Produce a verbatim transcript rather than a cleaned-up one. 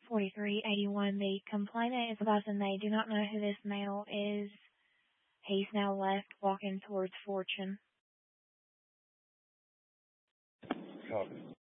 forty-three eighty-one. The complainant is advising they do not know who this male is. He's now left walking towards Fortune. Copy.